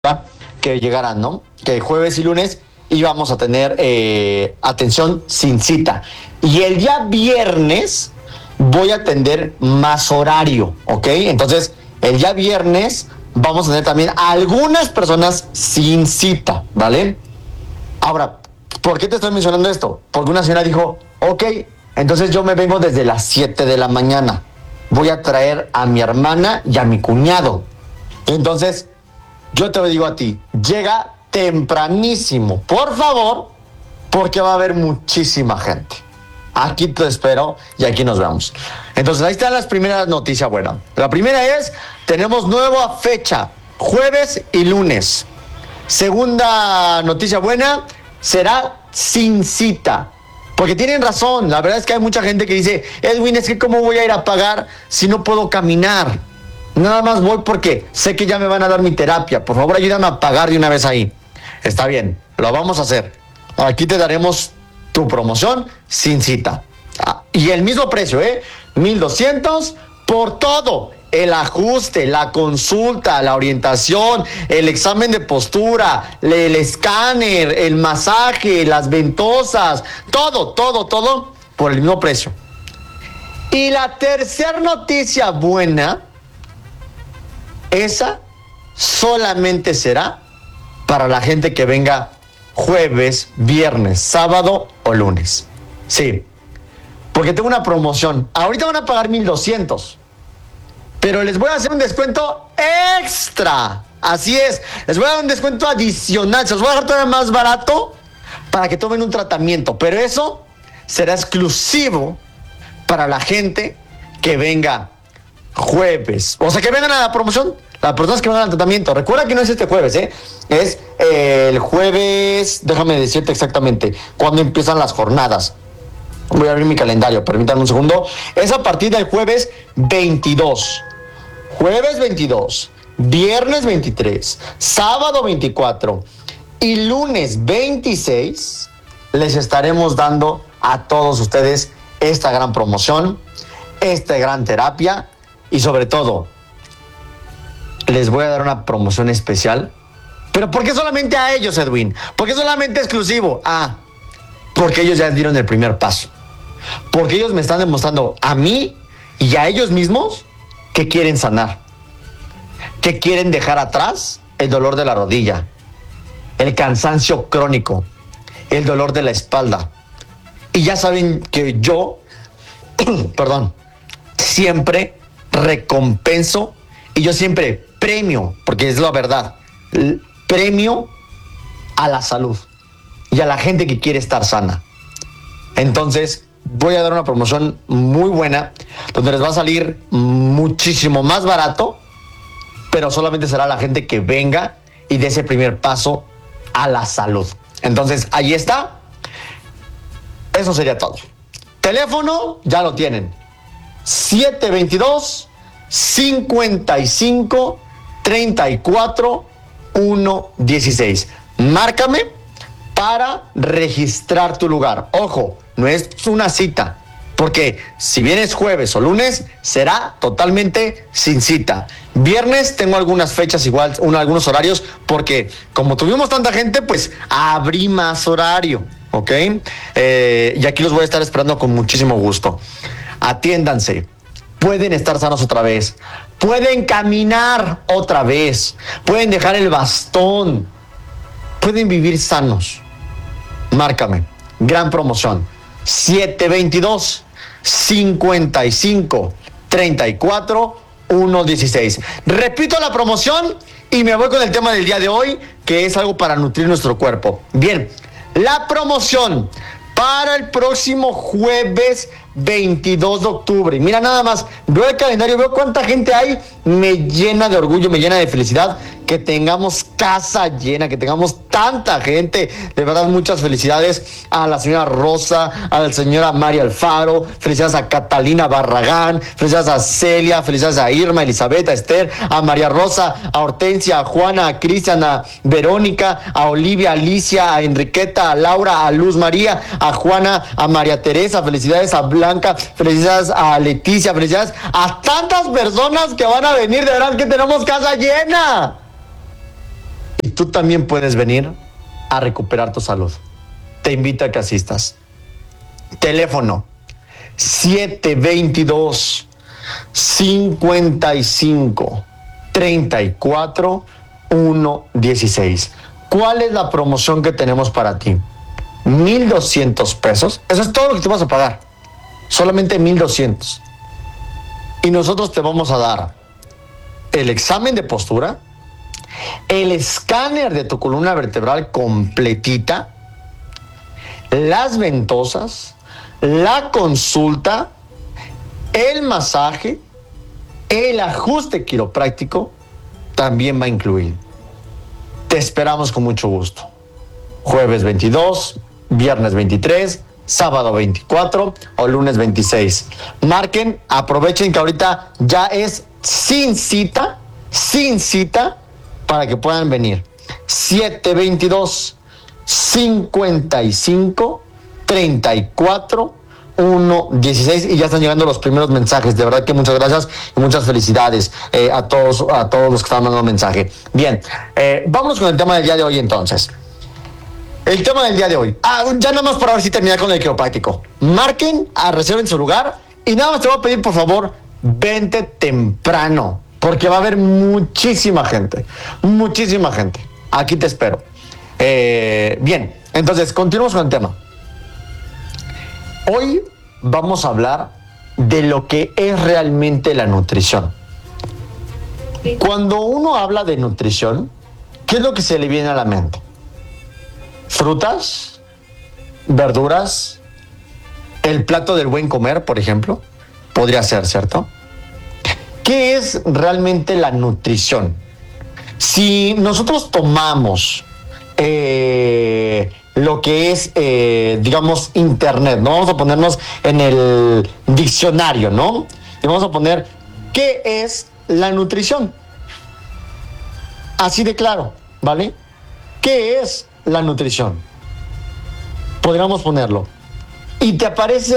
que llegaran, ¿no? Que jueves y lunes íbamos a tener atención sin cita. Y el día viernes voy a atender más horario, ¿ok? Entonces, el día viernes vamos a tener también a algunas personas sin cita, ¿vale? Ahora, ¿por qué te estoy mencionando esto? Porque una señora dijo, ok, entonces yo me vengo desde las 7 de la mañana. Voy a traer a mi hermana y a mi cuñado. Entonces, yo te digo a ti, llega tempranísimo, por favor, porque va a haber muchísima gente. Aquí te espero y aquí nos vemos. Entonces, ahí están las primeras noticias buenas. La primera es, tenemos nueva fecha, jueves y lunes. Segunda noticia buena, será sin cita. Porque tienen razón, la verdad es que hay mucha gente que dice, Edwin, es que ¿cómo voy a ir a pagar si no puedo caminar? Nada más voy porque sé que ya me van a dar mi terapia. Por favor, ayúdame a pagar de una vez ahí. Está bien, lo vamos a hacer. Aquí te daremos tu promoción sin cita. Y el mismo precio, 1,200 por todo. El ajuste, la consulta, la orientación, el examen de postura, el escáner, el masaje, las ventosas, todo por el mismo precio. Y la tercera noticia buena, esa solamente será para la gente que venga jueves, viernes, sábado o lunes. Sí, porque tengo una promoción. Ahorita van a pagar 1,200, pero les voy a hacer un descuento extra. Así es, les voy a dar un descuento adicional. Se los voy a dejar todavía más barato para que tomen un tratamiento. Pero eso será exclusivo para la gente que venga jueves. O sea, que vengan a la promoción. Las personas que vengan al tratamiento. Recuerda que no es este jueves, es el jueves, déjame decirte exactamente cuándo empiezan las jornadas. Voy a abrir mi calendario, permítanme un segundo. Es a partir del jueves 22. Jueves 22, viernes 23, sábado 24 y lunes 26 les estaremos dando a todos ustedes esta gran promoción, esta gran terapia y sobre todo les voy a dar una promoción especial. ¿Pero por qué solamente a ellos, Edwin? ¿Por qué solamente exclusivo? Porque ellos ya dieron el primer paso. Porque ellos me están demostrando a mí y a ellos mismos que quieren sanar, que quieren dejar atrás el dolor de la rodilla, el cansancio crónico, el dolor de la espalda. Y ya saben que yo, siempre recompenso y yo siempre premio, porque es la verdad, premio a la salud y a la gente que quiere estar sana. Entonces, voy a dar una promoción muy buena, donde les va a salir muchísimo más barato, pero solamente será la gente que venga y dé ese primer paso a la salud. Entonces, ahí está. Eso sería todo. Teléfono, ya lo tienen. 722-55-34-116. Márcame para registrar tu lugar. Ojo, no es una cita, porque si vienes jueves o lunes, será totalmente sin cita. Viernes tengo algunas fechas igual, algunos horarios, porque como tuvimos tanta gente, pues abrí más horario, ¿ok? Y aquí los voy a estar esperando con muchísimo gusto. Atiéndanse. Pueden estar sanos otra vez. Pueden caminar otra vez. Pueden dejar el bastón. Pueden vivir sanos. Márcame. Gran promoción. 722-55-34-116. Repito la promoción y me voy con el tema del día de hoy, que es algo para nutrir nuestro cuerpo. Bien, la promoción para el próximo jueves 22 de octubre. Mira nada más, veo el calendario, veo cuánta gente hay, me llena de orgullo, me llena de felicidad que tengamos casa llena, que tengamos tanta gente. De verdad, muchas felicidades a la señora Rosa, a la señora María Alfaro, felicidades a Catalina Barragán, felicidades a Celia, felicidades a Irma, Elizabeth, a Esther, a María Rosa, a Hortensia, a Juana, a Cristian, a Verónica, a Olivia, a Alicia, a Enriqueta, a Laura, a Luz María, a Juana, a María Teresa, felicidades a Blanca, felicidades a Leticia, felicidades a tantas personas que van a venir. De verdad que tenemos casa llena. tú también puedes venir a recuperar tu salud. Te invito a que asistas. Teléfono 722 55 34 116. ¿Cuál es la promoción que tenemos para ti? 1,200 pesos. Eso es todo lo que te vas a pagar. Solamente 1,200. Y nosotros te vamos a dar el examen de postura, el escáner de tu columna vertebral completita, las ventosas, la consulta, el masaje, el ajuste quiropráctico también va incluido. Te esperamos con mucho gusto. Jueves 22, viernes 23, sábado 24 o lunes 26. Marquen, aprovechen que ahorita ya es sin cita, para que puedan venir. 722 55 34 116 y ya están llegando los primeros mensajes. De verdad que muchas gracias y muchas felicidades a todos los que están mandando mensaje. Bien, vámonos con el tema del día de hoy entonces. El tema del día de hoy. Ya nada más para ver si terminar con el quiropráctico. Marquen, reserven su lugar y nada más te voy a pedir, por favor, vente temprano, porque va a haber muchísima gente. Aquí te espero. Bien, entonces continuamos con el tema. Hoy vamos a hablar de lo que es realmente la nutrición. Cuando uno habla de nutrición, ¿qué es lo que se le viene a la mente? Frutas, verduras, el plato del buen comer, por ejemplo, podría ser, ¿cierto? ¿Qué es realmente la nutrición? Si nosotros tomamos lo que es, digamos, internet, ¿no? Vamos a ponernos en el diccionario, ¿no? Y vamos a poner, ¿qué es la nutrición? Así de claro, ¿vale? ¿Qué es la nutrición? Podríamos ponerlo. Y te aparece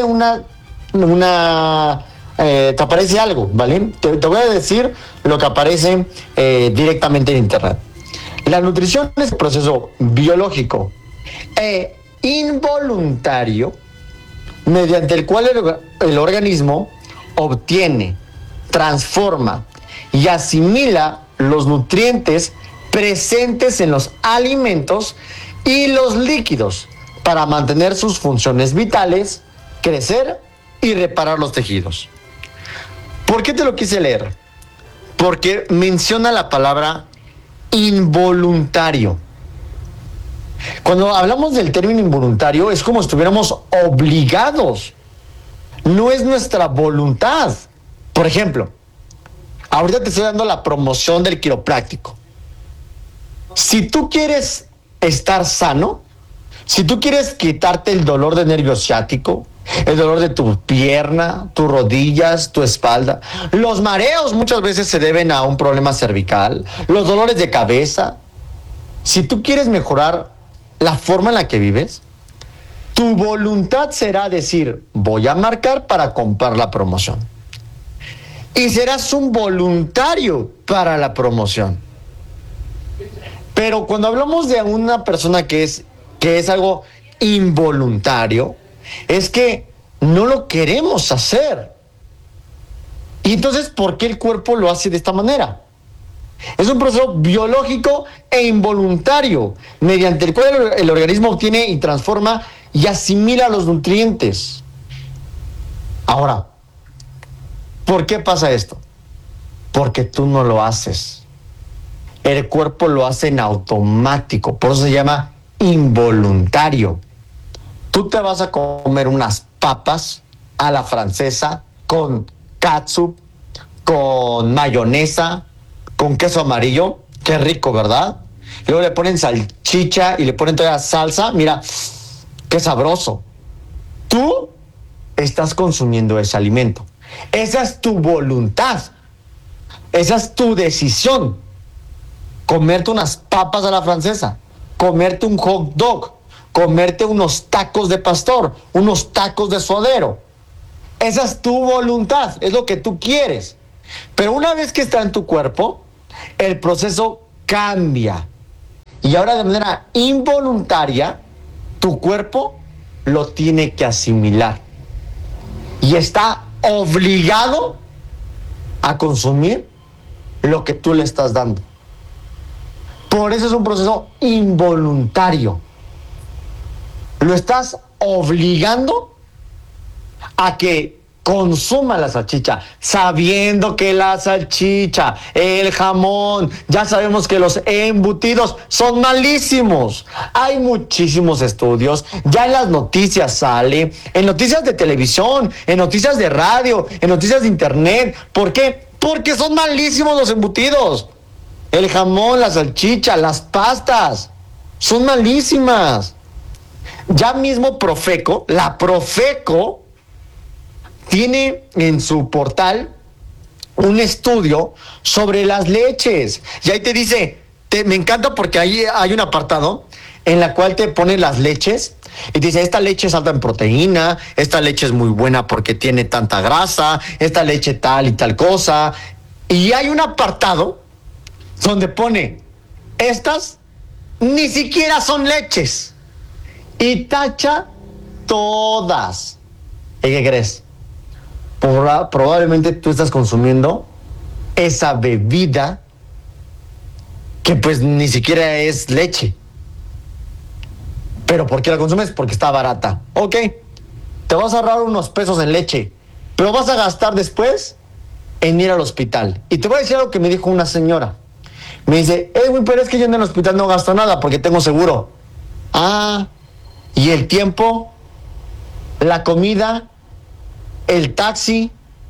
te aparece algo, ¿vale? Te voy a decir lo que aparece directamente en internet. La nutrición es un proceso biológico e involuntario mediante el cual el organismo obtiene, transforma y asimila los nutrientes presentes en los alimentos y los líquidos para mantener sus funciones vitales, crecer y reparar los tejidos. ¿Por qué te lo quise leer? Porque menciona la palabra involuntario. Cuando hablamos del término involuntario es como si estuviéramos obligados. No es nuestra voluntad. Por ejemplo, ahorita te estoy dando la promoción del quiropráctico. Si tú quieres estar sano, si tú quieres quitarte el dolor de nervio ciático, el dolor de tu pierna, tus rodillas, tu espalda, los mareos muchas veces se deben a un problema cervical, los dolores de cabeza. Si tú quieres mejorar la forma en la que vives, tu voluntad será decir, voy a marcar para comprar la promoción. Y serás un voluntario para la promoción. Pero cuando hablamos de una persona que es algo involuntario, es que no lo queremos hacer. Y entonces, ¿por qué el cuerpo lo hace de esta manera? Es un proceso biológico e involuntario, mediante el cual el organismo obtiene y transforma y asimila los nutrientes. Ahora, ¿por qué pasa esto? Porque tú no lo haces. El cuerpo lo hace en automático, por eso se llama involuntario. Tú te vas a comer unas papas a la francesa con catsup, con mayonesa, con queso amarillo. Qué rico, ¿verdad? Y luego le ponen salchicha y le ponen toda la salsa. Mira, qué sabroso. Tú estás consumiendo ese alimento. Esa es tu voluntad. Esa es tu decisión. Comerte unas papas a la francesa, comerte un hot dog, comerte unos tacos de pastor, unos tacos de suadero. Esa es tu voluntad, es lo que tú quieres. Pero una vez que está en tu cuerpo, el proceso cambia. Y ahora de manera involuntaria, tu cuerpo lo tiene que asimilar. Y está obligado a consumir lo que tú le estás dando. Por eso es un proceso involuntario. Lo estás obligando a que consuma la salchicha, sabiendo que la salchicha, el jamón, ya sabemos que los embutidos son malísimos. Hay muchísimos estudios, ya en las noticias sale, en noticias de televisión, en noticias de radio, en noticias de internet. ¿Por qué? Porque son malísimos los embutidos. El jamón, la salchicha, las pastas, son malísimas. Ya mismo Profeco, la Profeco, tiene en su portal un estudio sobre las leches. Y ahí te dice, me encanta porque ahí hay un apartado en la cual te pone las leches y dice, esta leche es alta en proteína, esta leche es muy buena porque tiene tanta grasa, esta leche tal y tal cosa. Y hay un apartado donde pone, estas ni siquiera son leches. Y tacha todas. ¿Y qué crees? Probablemente tú estás consumiendo esa bebida que pues ni siquiera es leche. ¿Pero por qué la consumes? Porque está barata. Ok, te vas a ahorrar unos pesos en leche, pero vas a gastar después en ir al hospital. Y te voy a decir algo que me dijo una señora. Me dice, güey, pero es que yo en el hospital no gasto nada porque tengo seguro. Ah, y el tiempo, la comida, el taxi,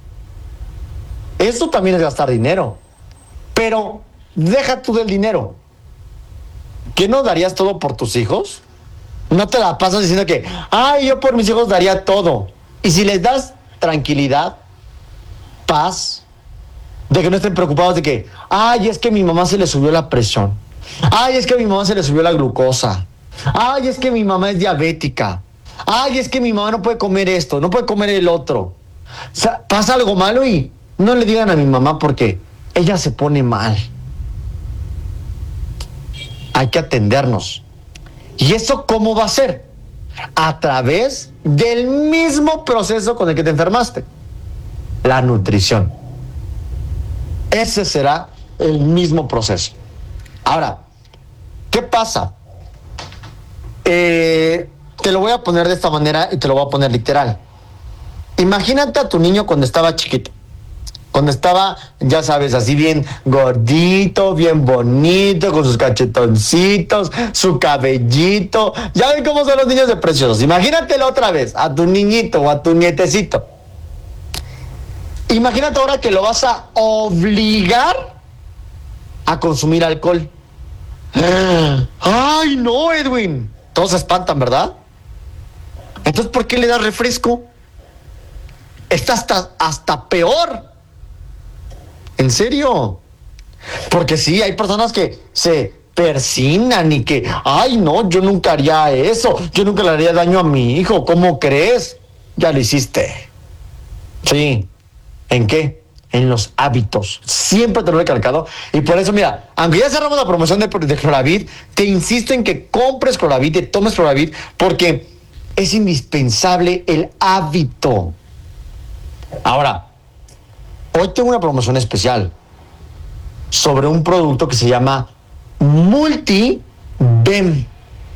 eso también es gastar dinero. Pero deja tú del dinero. ¿Qué no darías todo por tus hijos? No te la pasas diciendo que, ay, yo por mis hijos daría todo. Y si les das tranquilidad, paz, de que no estén preocupados de que, ay, es que a mi mamá se le subió la presión. Ay, es que a mi mamá se le subió la glucosa. Ay, es que mi mamá es diabética. Ay, es que mi mamá no puede comer esto, no puede comer el otro. O sea, pasa algo malo y no le digan a mi mamá porque ella se pone mal. Hay que atendernos. ¿Y eso cómo va a ser? A través del mismo proceso con el que te enfermaste. La nutrición. Ese será el mismo proceso. Ahora, ¿qué pasa? Te lo voy a poner de esta manera y te lo voy a poner literal. Imagínate a tu niño cuando estaba chiquito. Cuando estaba, ya sabes, así bien gordito, bien bonito, con sus cachetoncitos, su cabellito. Ya ven cómo son los niños de preciosos. Imagínatelo otra vez, a tu niñito o a tu nietecito. Imagínate ahora que lo vas a obligar a consumir alcohol. ¡Ay, no, Edwin! Todos se espantan, ¿verdad? Entonces, ¿por qué le das refresco? Está hasta peor. ¿En serio? Porque sí, hay personas que se persignan y que, ay, no, yo nunca haría eso. Yo nunca le haría daño a mi hijo. ¿Cómo crees? Ya lo hiciste. Sí. ¿En qué? En los hábitos. Siempre te lo he recalcado. Y por eso, mira, aunque ya cerramos la promoción de Chloravit, te insisto en que compres Chloravit, te tomes Chloravit, porque es indispensable el hábito. Ahora, hoy tengo una promoción especial sobre un producto que se llama Multi-BEM.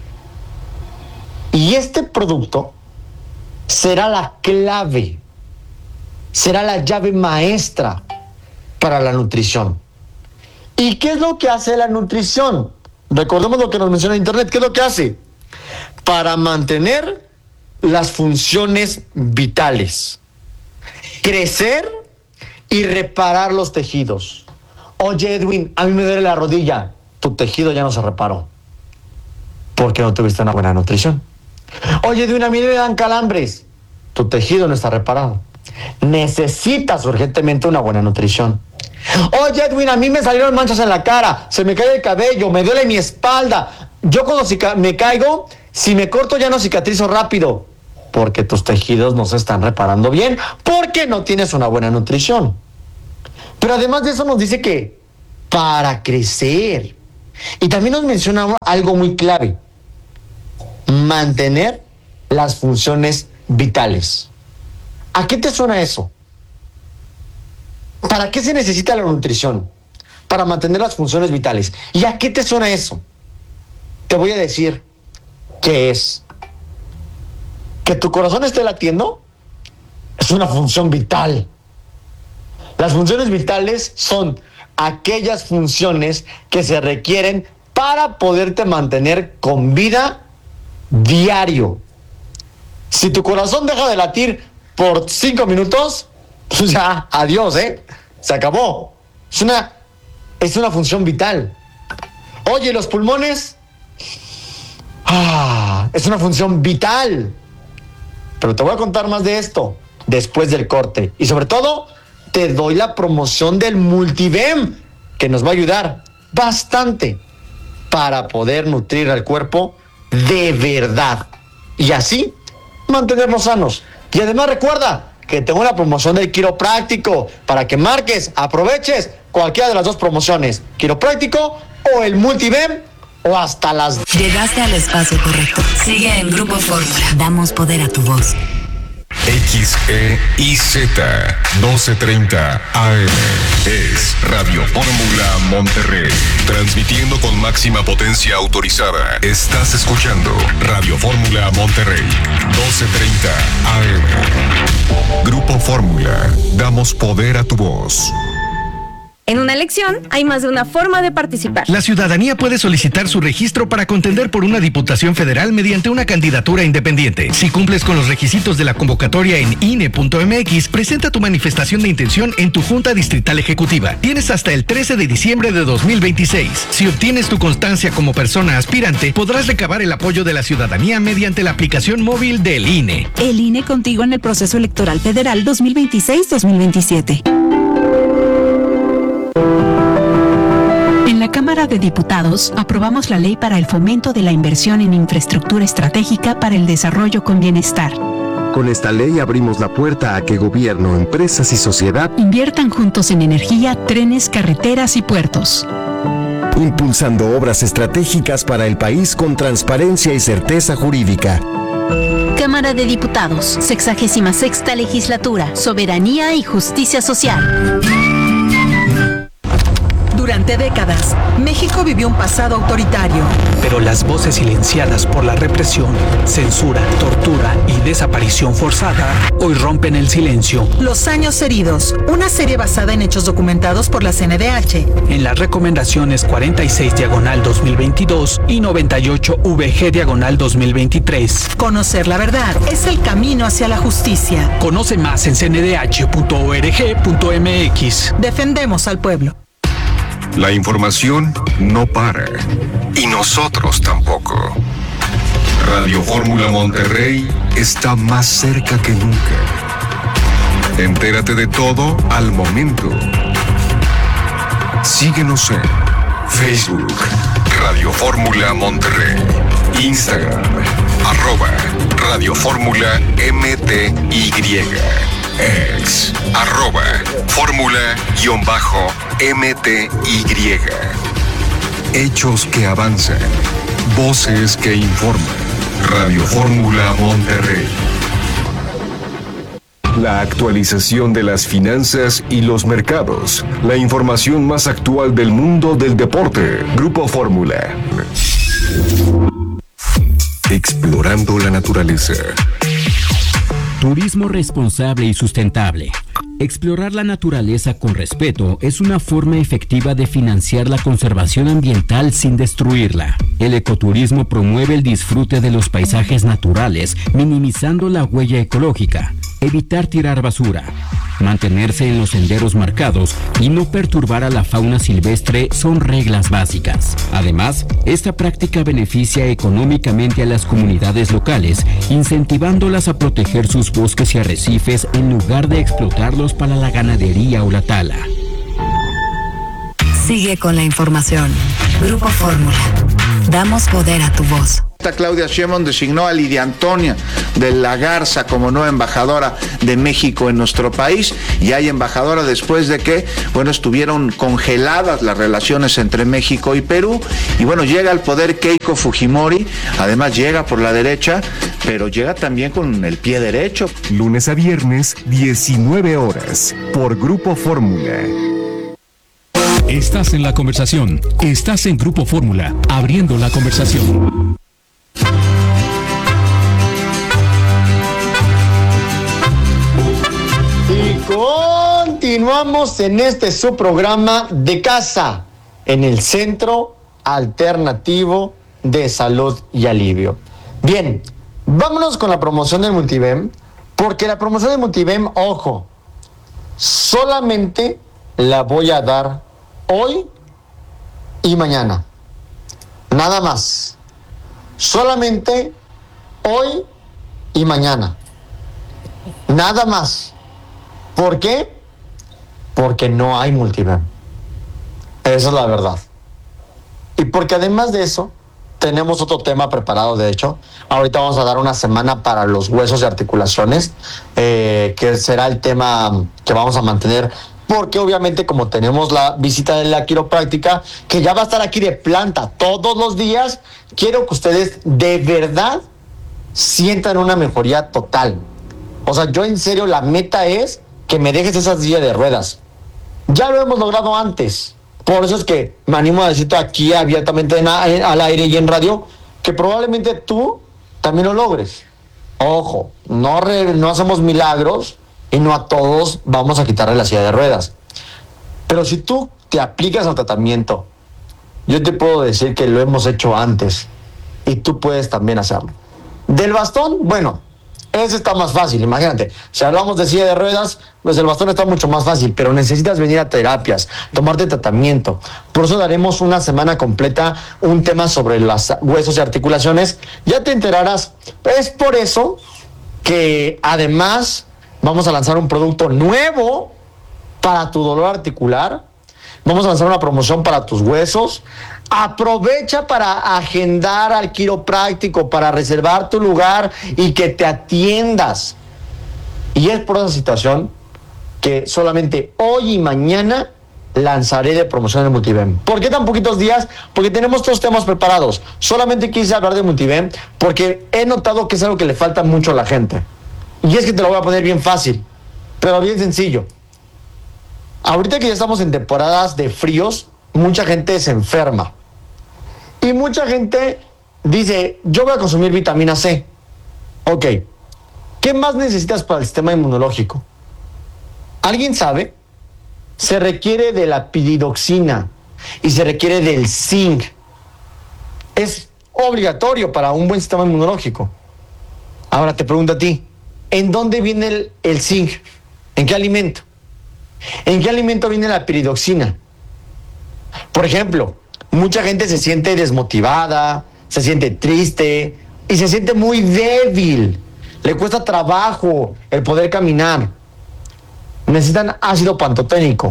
Y este producto será la clave, será la llave maestra para la nutrición. ¿Y qué es lo que hace la nutrición? Recordemos lo que nos menciona Internet. ¿Qué es lo que hace? Para mantener las funciones vitales, crecer y reparar los tejidos. Oye, Edwin, a mí me duele la rodilla. Tu tejido ya no se reparó porque no tuviste una buena nutrición. Oye, Edwin, a mí me dan calambres. Tu tejido no está reparado. Necesitas urgentemente una buena nutrición. Oye, Edwin, a mí me salieron manchas en la cara, se me cae el cabello, me duele mi espalda. Yo cuando me caigo, si me corto ya no cicatrizo rápido. Porque tus tejidos no se están reparando bien, porque no tienes una buena nutrición. Pero además de eso nos dice que para crecer, Y también nos mencionaba algo muy clave: mantener las funciones vitales. ¿A qué te suena eso? ¿Para qué se necesita la nutrición? Para mantener las funciones vitales. ¿Y a qué te suena eso? Te voy a decir qué es. Que tu corazón esté latiendo es una función vital. Las funciones vitales son aquellas funciones que se requieren para poderte mantener con vida diario. Si tu corazón deja de latir por 5 minutos, pues ya, adiós, se acabó. Es una función vital. Oye, los pulmones, es una función vital. Pero te voy a contar más de esto después del corte. Y sobre todo, te doy la promoción del Multivem, que nos va a ayudar bastante para poder nutrir al cuerpo de verdad. Y así mantenernos sanos. Y además recuerda que tengo la promoción del quiropráctico para que marques, aproveches cualquiera de las dos promociones, quiropráctico o el Multivem, o hasta las... Llegaste al espacio correcto. Sigue en Grupo Fórmula. Damos poder a tu voz. XEIZ 1230 AM es Radio Fórmula Monterrey, transmitiendo con máxima potencia autorizada. Estás escuchando Radio Fórmula Monterrey 1230 AM. Grupo Fórmula, damos poder a tu voz. En una elección hay más de una forma de participar. La ciudadanía puede solicitar su registro para contender por una diputación federal mediante una candidatura independiente. Si cumples con los requisitos de la convocatoria en INE.mx, presenta tu manifestación de intención en tu Junta Distrital Ejecutiva. Tienes hasta el 13 de diciembre de 2026. Si obtienes tu constancia como persona aspirante, podrás recabar el apoyo de la ciudadanía mediante la aplicación móvil del INE. El INE contigo en el proceso electoral federal 2026-2027. En la Cámara de Diputados aprobamos la Ley para el Fomento de la Inversión en Infraestructura Estratégica para el Desarrollo con Bienestar. Con esta ley abrimos la puerta a que gobierno, empresas y sociedad inviertan juntos en energía, trenes, carreteras y puertos, impulsando obras estratégicas para el país con transparencia y certeza jurídica. Cámara de Diputados, 66ª Legislatura, Soberanía y Justicia Social. Durante décadas, México vivió un pasado autoritario. Pero las voces silenciadas por la represión, censura, tortura y desaparición forzada hoy rompen el silencio. Los años heridos, una serie basada en hechos documentados por la CNDH. En las recomendaciones 46/2022 y 98/VG/2023. Conocer la verdad es el camino hacia la justicia. Conoce más en cndh.org.mx. Defendemos al pueblo. La información no para, y nosotros tampoco. Radio Fórmula Monterrey está más cerca que nunca. Entérate de todo al momento. Síguenos en Facebook, Radio Fórmula Monterrey, Instagram, @Radio Fórmula MTY, ex, @Fórmula_MTY. Hechos que avanzan, voces que informan. Radio Fórmula Monterrey. La actualización de las finanzas y los mercados. La información más actual del mundo del deporte. Grupo Fórmula. Explorando la naturaleza. Turismo responsable y sustentable. Explorar la naturaleza con respeto es una forma efectiva de financiar la conservación ambiental sin destruirla. El ecoturismo promueve el disfrute de los paisajes naturales, minimizando la huella ecológica. Evitar tirar basura, mantenerse en los senderos marcados y no perturbar a la fauna silvestre son reglas básicas. Además, esta práctica beneficia económicamente a las comunidades locales, incentivándolas a proteger sus bosques y arrecifes en lugar de explotarlos para la ganadería o la tala. Sigue con la información. Grupo Fórmula. Damos poder a tu voz. Claudia Sheinbaum designó a Lidia Antonia de la Garza como nueva embajadora de México en nuestro país, y hay embajadora después de que, estuvieron congeladas las relaciones entre México y Perú, y llega al poder Keiko Fujimori, además llega por la derecha, pero llega también con el pie derecho. Lunes a viernes, 19 horas, por Grupo Fórmula. Estás en la conversación, estás en Grupo Fórmula, abriendo la conversación. Continuamos en su programa de casa, en el Centro Alternativo de Salud y Alivio. Bien, vámonos con la promoción del Multivem, porque la promoción del Multivem, ojo, solamente la voy a dar hoy y mañana. Nada más. Solamente hoy y mañana. Nada más. ¿Por qué? Porque no hay Multivem. Esa es la verdad. Y porque además de eso, tenemos otro tema preparado, de hecho. Ahorita vamos a dar una semana para los huesos y articulaciones, que será el tema que vamos a mantener, porque obviamente como tenemos la visita de la quiropráctica, que ya va a estar aquí de planta todos los días, quiero que ustedes de verdad sientan una mejoría total. O sea, yo en serio, la meta es que me dejes esa silla de ruedas. Ya lo hemos logrado antes. Por eso es que me animo a decirte aquí abiertamente al aire y en radio, que probablemente tú también lo logres. Ojo, no hacemos milagros y no a todos vamos a quitarle la silla de ruedas. Pero si tú te aplicas al tratamiento, yo te puedo decir que lo hemos hecho antes y tú puedes también hacerlo. Del bastón, ese está más fácil, imagínate. Si hablamos de silla de ruedas, pues el bastón está mucho más fácil, pero necesitas venir a terapias, tomarte tratamiento. Por eso daremos una semana completa un tema sobre los huesos y articulaciones. Ya te enterarás. Es por eso que además vamos a lanzar un producto nuevo para tu dolor articular. Vamos a lanzar una promoción para tus huesos. Aprovecha para agendar al quiropráctico, para reservar tu lugar y que te atiendas. Y es por esa situación que solamente hoy y mañana lanzaré de promoción el Multivem. ¿Por qué tan poquitos días? Porque tenemos todos temas preparados. Solamente quise hablar de Multivem porque he notado que es algo que le falta mucho a la gente. Y es que te lo voy a poner bien fácil, pero bien sencillo. Ahorita que ya estamos en temporadas de fríos, mucha gente se enferma. Y mucha gente dice, yo voy a consumir vitamina C. Ok, ¿qué más necesitas para el sistema inmunológico? ¿Alguien sabe? Se requiere de la piridoxina y se requiere del zinc. Es obligatorio para un buen sistema inmunológico. Ahora te pregunto a ti, ¿en dónde viene el zinc? ¿En qué alimento? ¿En qué alimento viene la piridoxina? Por ejemplo, mucha gente se siente desmotivada, se siente triste y se siente muy débil. Le cuesta trabajo el poder caminar. Necesitan ácido pantoténico.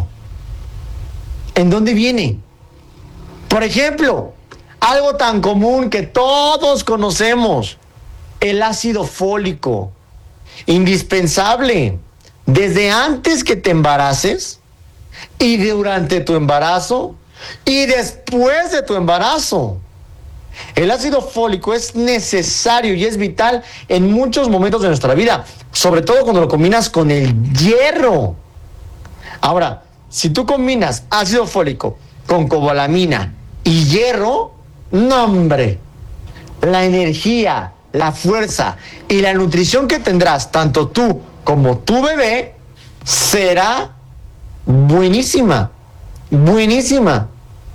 ¿En dónde viene? Por ejemplo, algo tan común que todos conocemos, el ácido fólico. Indispensable. Desde antes que te embaraces y durante tu embarazo y después de tu embarazo. El ácido fólico es necesario y es vital en muchos momentos de nuestra vida, sobre todo cuando lo combinas con el hierro. Ahora, si tú combinas ácido fólico con cobalamina y hierro, ¡no, hombre! La energía, la fuerza y la nutrición que tendrás, tanto tú como tu bebé, será buenísima, buenísima.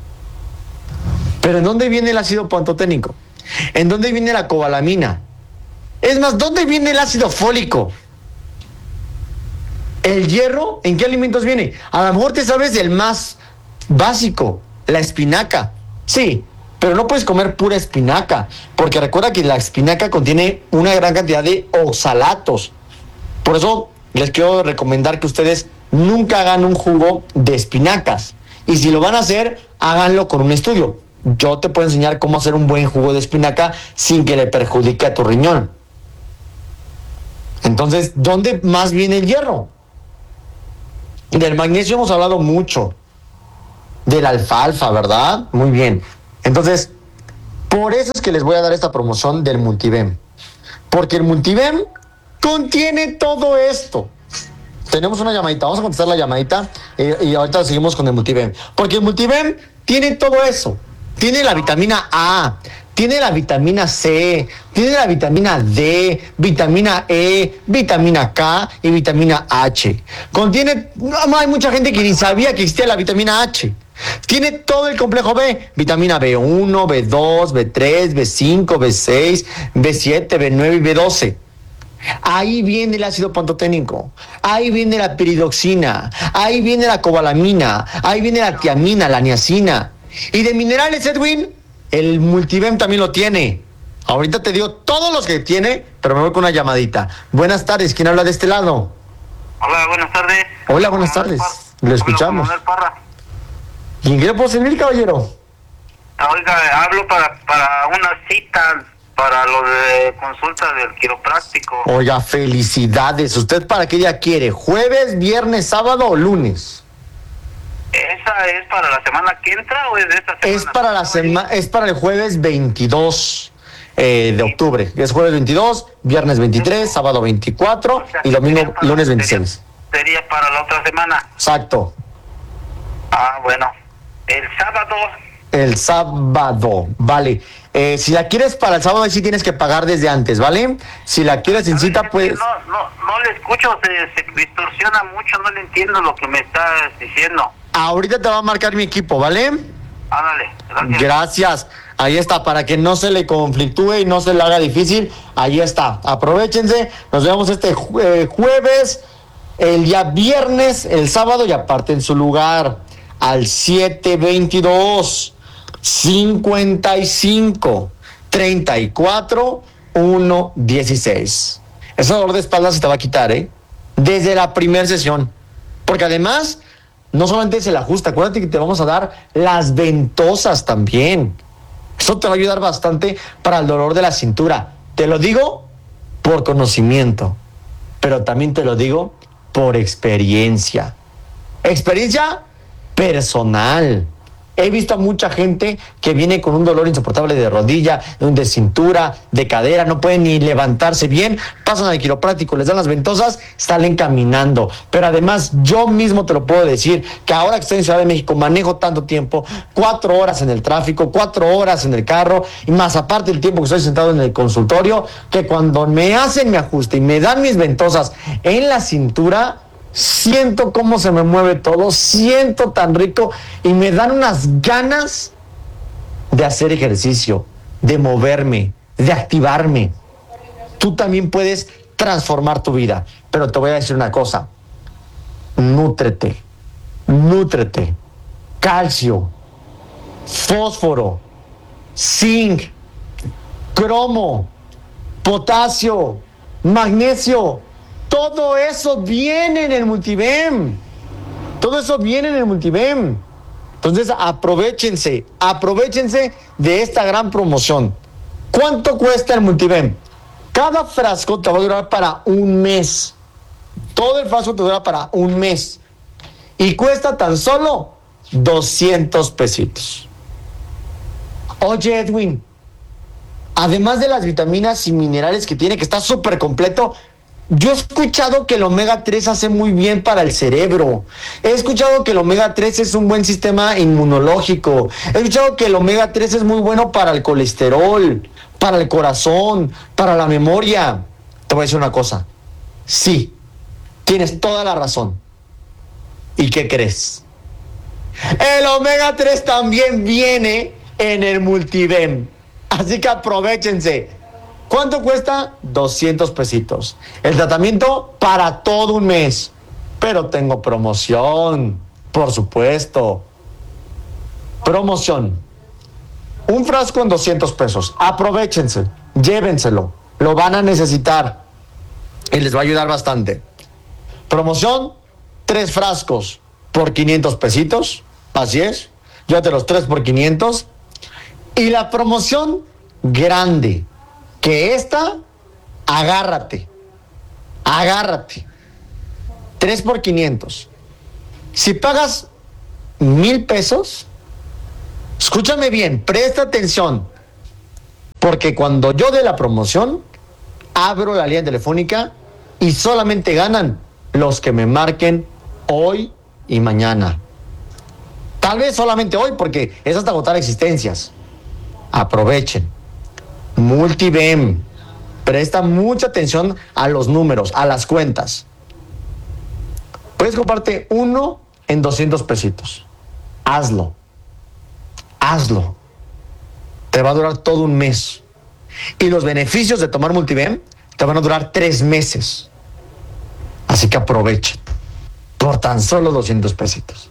Pero ¿en dónde viene el ácido pantoténico? ¿En dónde viene la cobalamina? Es más, ¿dónde viene el ácido fólico? ¿El hierro? ¿En qué alimentos viene? A lo mejor te sabes del más básico, la espinaca. Sí, pero no puedes comer pura espinaca, porque recuerda que la espinaca contiene una gran cantidad de oxalatos. Por eso les quiero recomendar que ustedes nunca hagan un jugo de espinacas. Y si lo van a hacer, háganlo con un estudio. yo te puedo enseñar cómo hacer un buen jugo de espinaca sin que le perjudique a tu riñón. Entonces, ¿dónde más viene el hierro? Del magnesio hemos hablado mucho. De la alfalfa, ¿verdad? Muy bien. Entonces, por eso es que les voy a dar esta promoción del Multivem. Porque el Multivem contiene todo esto. Tenemos una llamadita, vamos a contestar la llamadita y ahorita seguimos con el Multivem. Porque el Multivem tiene todo eso. Tiene la vitamina A, tiene la vitamina C, tiene la vitamina D, vitamina E, vitamina K y vitamina H. Contiene, hay mucha gente que ni sabía que existía la vitamina H. Tiene todo el complejo B, vitamina B1, B2, B3, B5, B6, B7, B9 y B12. Ahí viene el ácido pantoténico, ahí viene la piridoxina, ahí viene la cobalamina, ahí viene la tiamina, la niacina. Y de minerales, Edwin, el Multivem también lo tiene. Ahorita te digo todos los que tiene, pero me voy con una llamadita. Buenas tardes, ¿quién habla de este lado? Hola, buenas tardes. Hola, buenas tardes. Lo escuchamos. ¿Y en qué le puedo servir, caballero? Oiga, hablo para una cita para lo de consulta del quiropráctico. Oiga, felicidades. ¿Usted para qué día quiere? ¿Jueves, viernes, sábado o lunes? ¿Esa es para la semana que entra o es de esta semana? Es para el jueves 22 de octubre. Es jueves 22, viernes 23, sábado 24 o sea, y domingo, lunes 26. Sería para la otra semana. Exacto. Ah, bueno. El sábado, vale. Si la quieres para el sábado, sí tienes que pagar desde antes, ¿vale? Si la quieres en cita, pues... No le escucho, se distorsiona mucho, no le entiendo lo que me estás diciendo. Ahorita te va a marcar mi equipo, ¿vale? Ándale, gracias. Ahí está, para que no se le conflictúe y no se le haga difícil. Ahí está, aprovechense. Nos vemos este jueves, el día viernes, el sábado y aparten su lugar al 722 55 34 116. Ese dolor de espalda se te va a quitar, desde la primera sesión. Porque además, no solamente es el ajuste, acuérdate que te vamos a dar las ventosas también. Eso te va a ayudar bastante para el dolor de la cintura. Te lo digo por conocimiento, pero también te lo digo por experiencia. Experiencia personal. He visto a mucha gente que viene con un dolor insoportable de rodilla, de cintura, de cadera, no pueden ni levantarse bien, pasan al quiropráctico, les dan las ventosas, salen caminando. Pero además, yo mismo te lo puedo decir, que ahora que estoy en Ciudad de México, manejo tanto tiempo, 4 horas en el tráfico, 4 horas en el carro, y más aparte el tiempo que estoy sentado en el consultorio, que cuando me hacen mi ajuste y me dan mis ventosas en la cintura, siento cómo se me mueve todo, siento tan rico y me dan unas ganas de hacer ejercicio, de moverme, de activarme. Tú también puedes transformar tu vida, pero te voy a decir una cosa: nútrete, calcio, fósforo, zinc, cromo, potasio, magnesio. Todo eso viene en el Multivem. Entonces, aprovechense de esta gran promoción. ¿Cuánto cuesta el Multivem? Cada frasco te va a durar para un mes. Todo el frasco te dura para un mes. Y cuesta tan solo 200 pesitos. Oye, Edwin, además de las vitaminas y minerales que tiene, que está súper completo, yo he escuchado que el omega 3 hace muy bien para el cerebro. He escuchado que el omega 3 es un buen sistema inmunológico. He escuchado que el omega 3 es muy bueno para el colesterol, para el corazón, para la memoria. Te voy a decir una cosa. Sí, tienes toda la razón. ¿Y qué crees? El omega 3 también viene en el Multivem. Así que aprovechense. ¿Cuánto cuesta? 200 pesitos. El tratamiento para todo un mes. Pero tengo promoción, por supuesto. Promoción. Un frasco en 200 pesos. Aprovechense, llévenselo. Lo van a necesitar. Y les va a ayudar bastante. Promoción, 3 frascos por 500 pesitos. Así es. Llévate los 3 por 500. Y la promoción grande, que esta, agárrate. 3 por 500. Si pagas 1,000 pesos, escúchame bien, presta atención, porque cuando yo dé la promoción, abro la línea telefónica y solamente ganan los que me marquen hoy y mañana. Tal vez solamente hoy, porque es hasta agotar existencias. Aprovechen. Multivem. Presta mucha atención a los números, a las cuentas. Puedes comprarte uno en 200 pesitos. Hazlo. Te va a durar todo un mes. Y los beneficios de tomar Multivem te van a durar 3 meses. Así que aprovechen. Por tan solo 200 pesitos.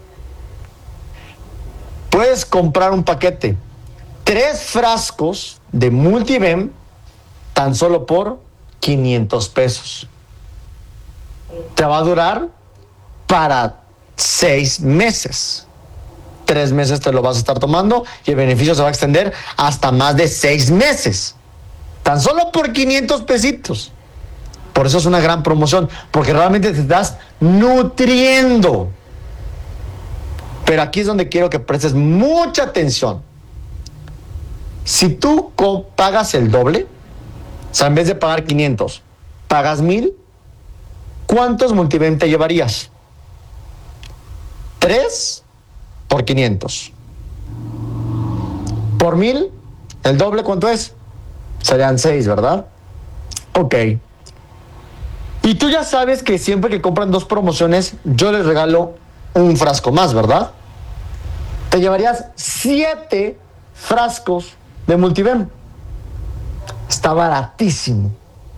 Puedes comprar un paquete. 3 frascos de Multivem tan solo por 500 pesos. Te va a durar para 6 meses. 3 meses te lo vas a estar tomando y el beneficio se va a extender hasta más de 6 meses. Tan solo por 500 pesitos. Por eso es una gran promoción, porque realmente te estás nutriendo. Pero aquí es donde quiero que prestes mucha atención. Si tú pagas el doble, o sea, en vez de pagar 500, pagas 1,000, ¿cuántos Multivem te llevarías? 3 por 500. Por 1,000, el doble, ¿cuánto es? Serían 6, ¿verdad? Ok. Y tú ya sabes que siempre que compran 2 promociones, yo les regalo un frasco más, ¿verdad? Te llevarías 7 frascos de Multivem. Está baratísimo.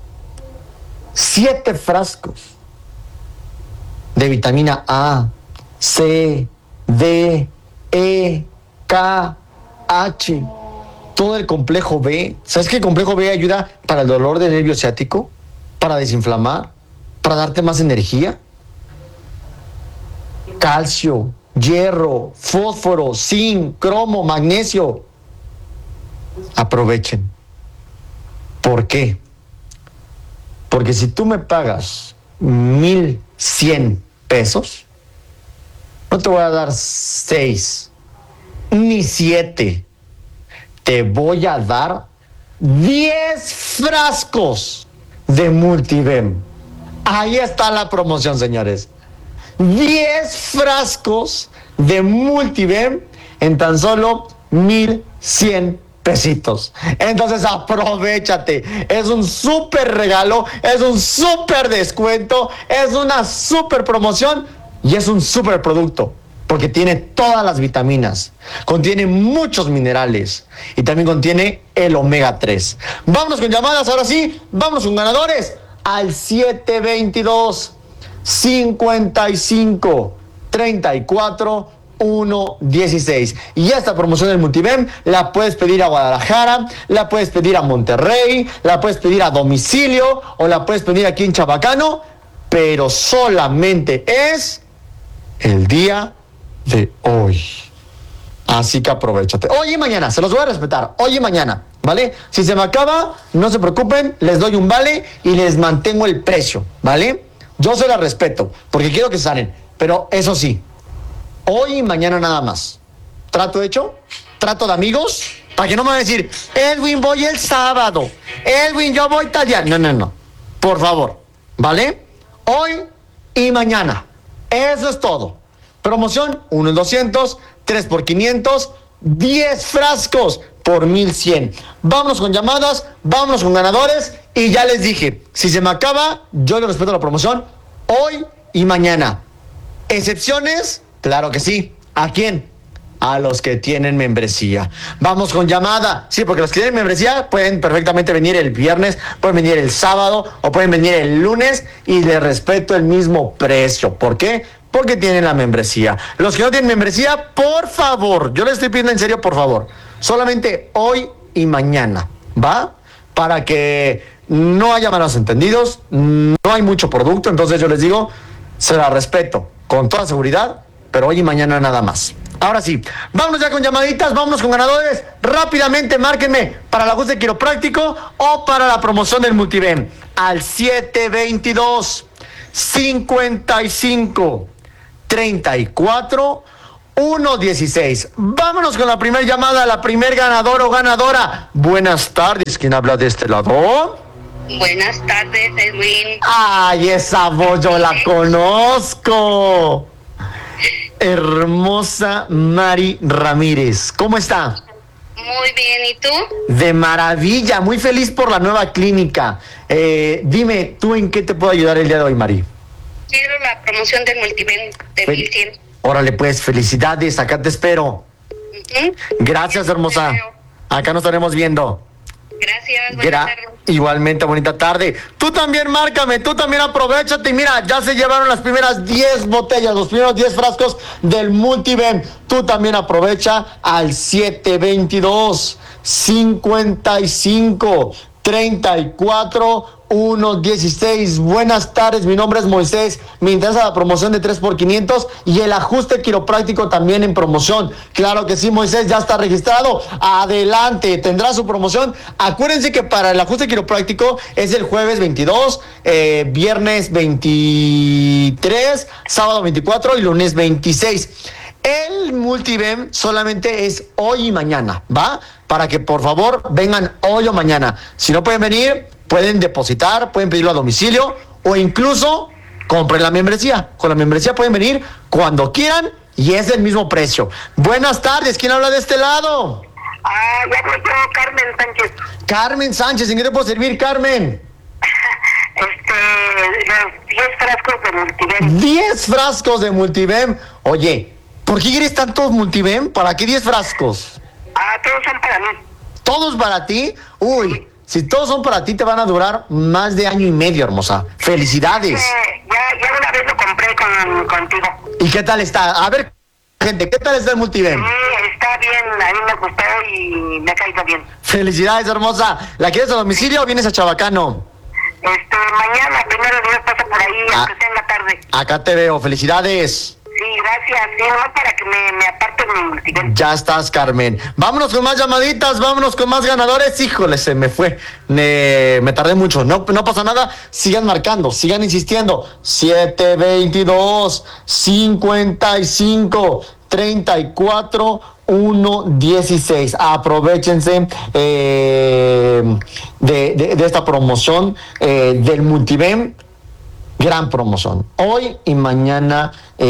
7 frascos de vitamina A, C, D, E, K, H, todo el complejo B. ¿Sabes que el complejo B ayuda para el dolor del nervio ciático? Para desinflamar, para darte más energía. Calcio, hierro, fósforo, zinc, cromo, magnesio. Aprovechen. ¿Por qué? Porque si tú me pagas 1,100 pesos, no te voy a dar 6 ni 7. Te voy a dar 10 frascos de Multivem. Ahí está la promoción, señores. 10 frascos de Multivem en tan solo 1,100 pesitos. Entonces aprovéchate. Es un súper regalo, es un súper descuento, es una súper promoción y es un súper producto. Porque tiene todas las vitaminas, contiene muchos minerales y también contiene el omega 3. Vámonos con llamadas, ahora sí, vámonos con ganadores al 722-55-34-116. Y esta promoción del Multivem la puedes pedir a Guadalajara, la puedes pedir a Monterrey, la puedes pedir a domicilio o la puedes pedir aquí en Chabacano, pero solamente es el día de hoy. Así que aprovéchate. Hoy y mañana, se los voy a respetar. Hoy y mañana, ¿vale? Si se me acaba, no se preocupen, les doy un vale y les mantengo el precio, ¿vale? Yo se la respeto, porque quiero que salen. Pero eso sí, hoy y mañana nada más. ¿Trato hecho? ¿Trato de amigos? Para que no me van a decir, Edwin, voy el sábado. Edwin, yo voy tal día. No. Por favor, ¿vale? Hoy y mañana. Eso es todo. Promoción 1 en 200, 3 por 500, 10 frascos por 1,100. Vámonos con llamadas, vámonos con ganadores y ya les dije, si se me acaba, yo le respeto la promoción hoy y mañana. ¿Excepciones? Claro que sí. ¿A quién? A los que tienen membresía. Vamos con llamada. Sí, porque los que tienen membresía pueden perfectamente venir el viernes, pueden venir el sábado o pueden venir el lunes y les respeto el mismo precio. ¿Por qué? Porque tienen la membresía. Los que no tienen membresía, por favor, yo les estoy pidiendo en serio, por favor, solamente hoy y mañana, ¿va? Para que no haya malos entendidos, no hay mucho producto, entonces yo les digo, se la respeto con toda seguridad pero hoy y mañana nada más. Ahora sí, vámonos ya con llamaditas, vámonos con ganadores. Rápidamente, márquenme para el ajuste quiropráctico o para la promoción del Multiven al 722-55-34-116. Vámonos con la primera llamada, la primer ganador o ganadora. Buenas tardes, ¿quién habla de este lado? Buenas tardes, Edwin. Ay, esa voz yo la conozco. Hermosa Mari Ramírez, ¿cómo está? Muy bien, ¿y tú? De maravilla, muy feliz por la nueva clínica. Dime, ¿tú en qué te puedo ayudar el día de hoy, Mari? Quiero la promoción del Multiven de 1100. Órale, pues, felicidades, acá te espero. Gracias, hermosa. Acá nos estaremos viendo. Gracias, buenas tardes. Igualmente, bonita tarde. Tú también márcame, tú también aprovechate. Mira, ya se llevaron las primeras 10 botellas, los primeros 10 frascos del Multiven. Tú también aprovecha al 722-55-34-116. Buenas tardes, mi nombre es Moisés. Me interesa la promoción de 3x500 y el ajuste quiropráctico también en promoción. Claro que sí, Moisés, ya está registrado. Adelante, tendrá su promoción. Acuérdense que para el ajuste quiropráctico es el jueves 22, viernes 23, sábado 24 y lunes 26. El Multiven solamente es hoy y mañana, ¿va? Para que por favor vengan hoy o mañana. Si no pueden venir, pueden depositar, pueden pedirlo a domicilio o incluso compren la membresía. Con la membresía pueden venir cuando quieran y es el mismo precio. Buenas tardes, ¿quién habla de este lado? Ya hablo yo, Carmen Sánchez. Carmen Sánchez, ¿en qué te puedo servir, Carmen? Los 10 frascos de Multiven. 10 frascos de Multiven. Oye, ¿por qué quieres tantos Multiven? ¿Para qué 10 frascos? Todos son para mí. ¿Todos para ti? Uy, si todos son para ti te van a durar más de año y medio, hermosa. ¡Felicidades! Ya una vez lo compré contigo. ¿Y qué tal está? A ver, gente, ¿qué tal está el Multiven? Sí, está bien, a mí me gustó y me ha caído bien. ¡Felicidades, hermosa! ¿La quieres a domicilio o vienes a Chabacano? Mañana, primero Dios, pasa por ahí, aunque sea en la tarde. Acá te veo, ¡felicidades! Sí, gracias. Sí, no, para que me aparten mi Multiven. Ya estás, Carmen. Vámonos con más llamaditas, vámonos con más ganadores. Híjole, se me fue. Me tardé mucho. No pasa nada. Sigan marcando, sigan insistiendo. 722-55-34-116. Aprovechense de esta promoción del Multiven. Gran promoción. Hoy y mañana.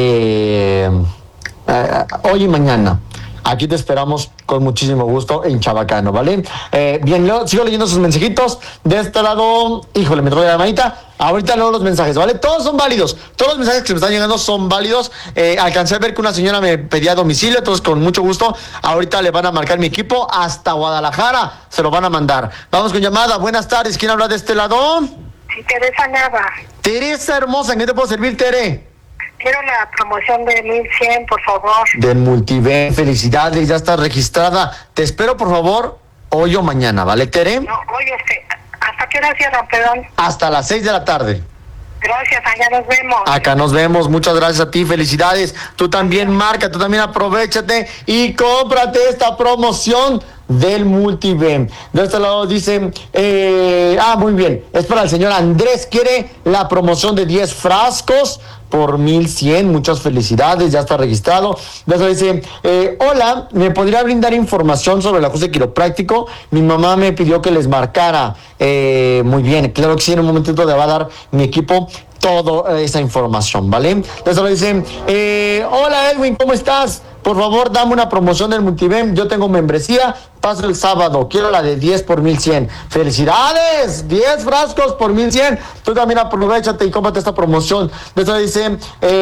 Hoy y mañana. Aquí te esperamos con muchísimo gusto en Chabacano, ¿vale? Bien, sigo leyendo sus mensajitos. De este lado, híjole, me trae la manita. Ahorita leo los mensajes, ¿vale? Todos son válidos. Todos los mensajes que me están llegando son válidos. Alcancé a ver que una señora me pedía domicilio, entonces con mucho gusto. Ahorita le van a marcar mi equipo hasta Guadalajara. Se lo van a mandar. Vamos con llamada. Buenas tardes. ¿Quién habla de este lado? Teresa Nava. Teresa hermosa, ¿en qué te puedo servir, Tere? Quiero la promoción de 1100, por favor. De Multiven, felicidades, ya está registrada. Te espero, por favor, hoy o mañana, ¿vale, Tere? No, hoy ¿hasta qué hora cierran, perdón? Hasta las 6 de la tarde. Gracias, allá nos vemos. Acá nos vemos, muchas gracias a ti, felicidades. Tú también marca, tú también aprovechate y cómprate esta promoción del Multiven. De este lado dicen, muy bien, es para el señor Andrés, quiere la promoción de 10 frascos por 1100, muchas felicidades, ya está registrado. De eso dice, hola, ¿me podría brindar información sobre el ajuste quiropráctico? Mi mamá me pidió que les marcara. Muy bien, claro que sí, en un momentito le va a dar mi equipo toda esa información, ¿vale? De eso dice, hola Edwin, ¿cómo estás? Por favor, dame una promoción del Multiven. Yo tengo membresía, paso el sábado. Quiero la de 10 por 1100. ¡Felicidades! 10 frascos por 1100. Tú también aprovechate y cómprate esta promoción. De eso dice,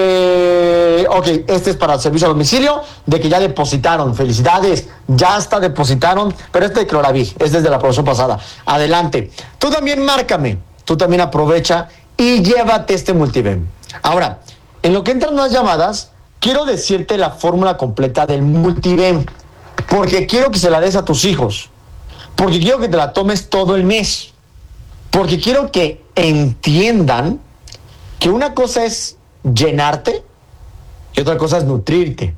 ok, este es para servicio a domicilio, de que ya depositaron. ¡Felicidades! Ya hasta depositaron, pero este de Cloravig es desde la promoción pasada. Adelante. Tú también márcame. Tú también aprovecha y llévate este Multiven. Ahora, en lo que entran las llamadas, quiero decirte la fórmula completa del Multiven, porque quiero que se la des a tus hijos, porque quiero que te la tomes todo el mes, porque quiero que entiendan que una cosa es llenarte y otra cosa es nutrirte.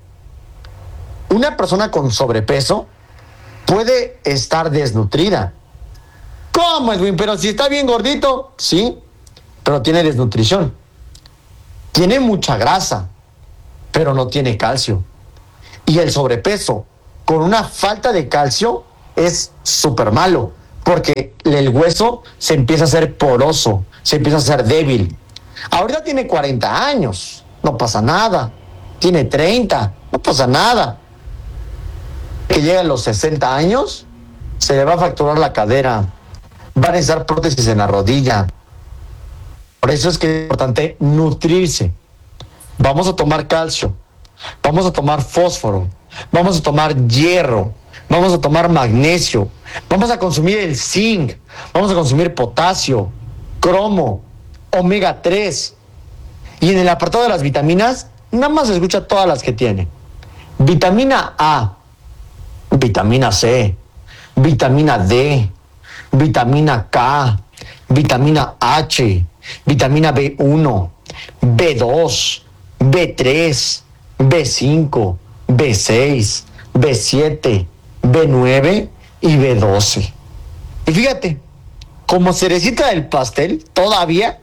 Una persona con sobrepeso puede estar desnutrida. ¿Cómo, Edwin? Pero si está bien gordito, sí, pero tiene desnutrición. Tiene mucha grasa, pero no tiene calcio. Y el sobrepeso con una falta de calcio es súper malo, porque el hueso se empieza a hacer poroso, se empieza a hacer débil. Ahorita tiene 40 años, no pasa nada. Tiene 30, no pasa nada. Que llegue a los 60 años, se le va a fracturar la cadera, va a necesitar prótesis en la rodilla. Por eso es que es importante nutrirse. Vamos a tomar calcio, vamos a tomar fósforo, vamos a tomar hierro, vamos a tomar magnesio, vamos a consumir el zinc, vamos a consumir potasio, cromo, omega 3. Y en el apartado de las vitaminas, nada más escucha todas las que tiene. Vitamina A, vitamina C, vitamina D, vitamina K, vitamina H, vitamina B1, B2, B3, B5, B6, B7, B9 y B12. Y fíjate, como cerecita del pastel, todavía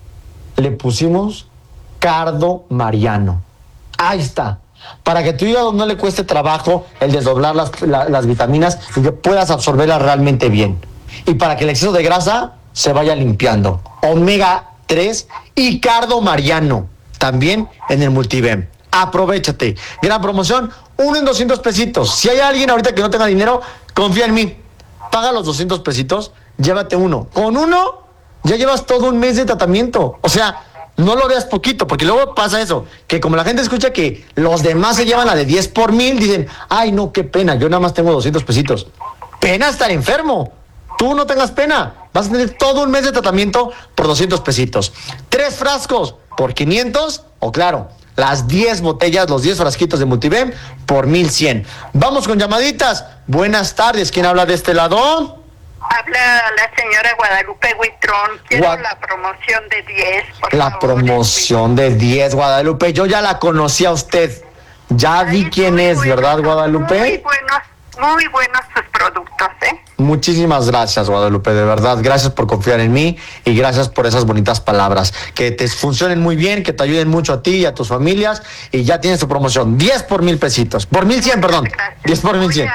le pusimos cardo mariano. Ahí está. Para que tu hígado no le cueste trabajo el desdoblar las vitaminas y que puedas absorberlas realmente bien. Y para que el exceso de grasa se vaya limpiando. Omega 3 y cardo mariano. También en el Multivem. Aprovéchate. Gran promoción, 1 en 200 pesitos. Si hay alguien ahorita que no tenga dinero, confía en mí. Paga los 200 pesitos, llévate uno. Con uno ya llevas todo un mes de tratamiento. O sea, no lo veas poquito, porque luego pasa eso, que como la gente escucha que los demás se llevan la de 10 por 1000, dicen, ay no, qué pena, yo nada más tengo 200 pesitos. Pena estar enfermo. Tú no tengas pena. Vas a tener todo un mes de tratamiento por 200 pesitos. 3 frascos por 500, o claro, las 10 botellas, los 10 frasquitos de Multivem por 1100. Vamos con llamaditas. Buenas tardes, ¿quién habla de este lado? Habla la señora Guadalupe Huitrón. Quiero la promoción de 10, por La favor. promoción de 10, Guadalupe. Yo ya la conocí a usted. Ya vi quién es, ¿verdad, Guadalupe? Muy buenos sus productos, ¿eh? Muchísimas gracias, Guadalupe, de verdad. Gracias por confiar en mí y gracias por esas bonitas palabras. Que te funcionen muy bien, que te ayuden mucho a ti y a tus familias. Y ya tienes tu promoción. 10 por 1000 pesitos. Por 1100, perdón. Gracias. 10 por 1100.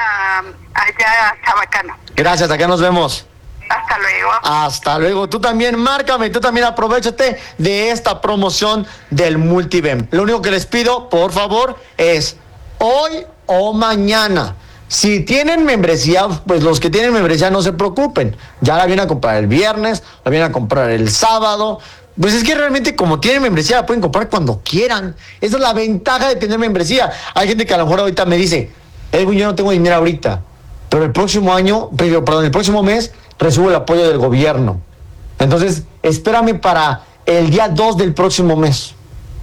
Allá a Chabacano. Gracias, acá nos vemos. Hasta luego. Hasta luego. Tú también márcame, tú también aprovechate de esta promoción del Multivem. Lo único que les pido, por favor, es hoy o mañana. Si tienen membresía, pues los que tienen membresía no se preocupen. Ya la vienen a comprar el viernes, la vienen a comprar el sábado. Pues es que realmente como tienen membresía la pueden comprar cuando quieran. Esa es la ventaja de tener membresía. Hay gente que a lo mejor ahorita me dice, Edwin, yo no tengo dinero ahorita, pero el próximo el próximo mes recibo el apoyo del gobierno. Entonces, espérame para el día 2 del próximo mes.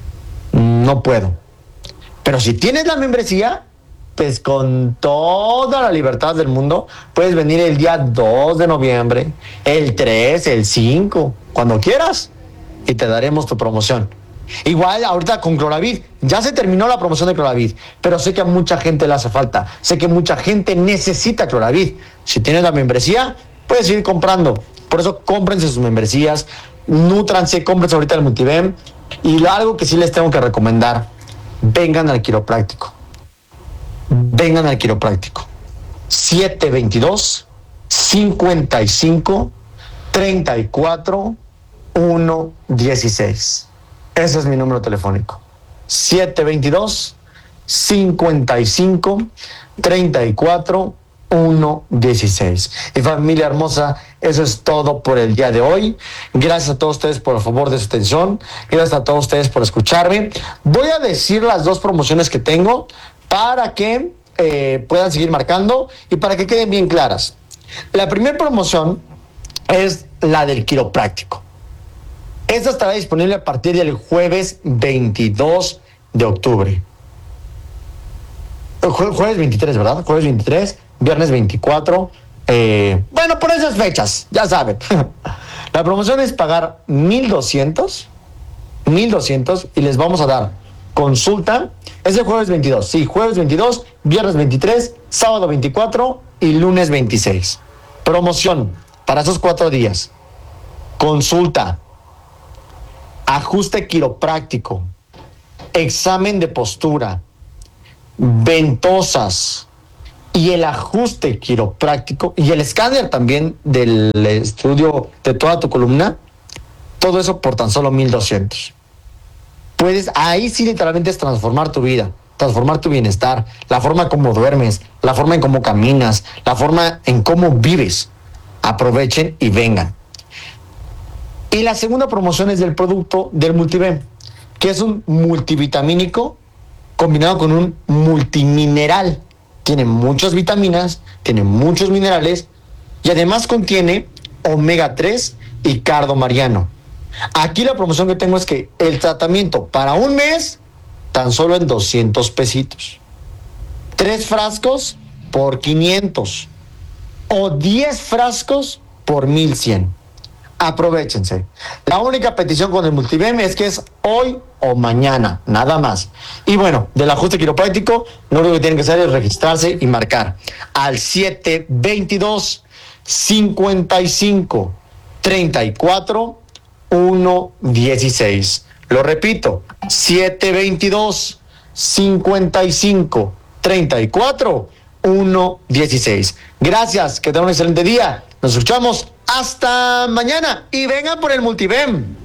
No puedo. Pero si tienes la membresía, pues con toda la libertad del mundo, puedes venir el día 2 de noviembre, el 3, el 5, cuando quieras, y te daremos tu promoción. Igual ahorita con Cloravid, ya se terminó la promoción de Cloravid, pero sé que a mucha gente le hace falta, sé que mucha gente necesita Cloravid. Si tienes la membresía, puedes ir comprando. Por eso cómprense sus membresías, nútranse, cómprense ahorita el Multivem. Y algo que sí les tengo que recomendar, vengan al quiropráctico. Vengan al quiropráctico. 722 55 34 116. Ese es mi número telefónico. 722 55 34 116. Y familia hermosa, eso es todo por el día de hoy. Gracias a todos ustedes por el favor de su atención. Gracias a todos ustedes por escucharme. Voy a decir las 2 promociones que tengo para que puedan seguir marcando y para que queden bien claras. La primera promoción es la del quiropráctico. Esta estará disponible a partir del jueves 22 de octubre. Jueves 23, ¿verdad? Jueves 23, viernes 24. Bueno, por esas fechas, ya saben. La promoción es pagar $1,200 y les vamos a dar consulta. Es el jueves 22, sí, jueves 22, viernes 23, sábado 24 y lunes 26. Promoción para esos 4 días. Consulta, ajuste quiropráctico, examen de postura, ventosas y el ajuste quiropráctico y el escáner también del estudio de toda tu columna. Todo eso por tan solo 1,200. Puedes, ahí sí literalmente es transformar tu vida, transformar tu bienestar, la forma en cómo duermes, la forma en cómo caminas, la forma en cómo vives. Aprovechen y vengan. Y la segunda promoción es del producto del Multivem, que es un multivitamínico combinado con un multimineral. Tiene muchas vitaminas, tiene muchos minerales y además contiene omega 3 y cardo mariano. Aquí la promoción que tengo es que el tratamiento para un mes, tan solo en 200 pesitos. 3 frascos por 500 o 10 frascos por 1,100. Aprovechense. La única petición con el Multivem es que es hoy o mañana, nada más. Y bueno, del ajuste quiropráctico, lo único que tienen que hacer es registrarse y marcar al 722 55 34 116. Lo repito, 722 55 34 116. Gracias, que tengan un excelente día. Nos escuchamos hasta mañana y vengan por el Multivem.